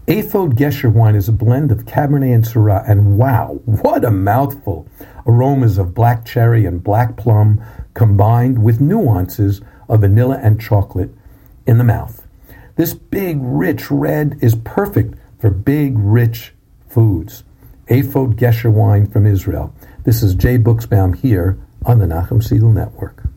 Ephod Gesher wine is a blend of Cabernet and Syrah, and wow, what a mouthful! Aromas of black cherry and black plum combined with nuances of vanilla and chocolate in the mouth. This big, rich red is perfect for big, rich foods. Ephod Gesher wine from Israel. This is Jay Buchsbaum here on the Nachum Segal Network.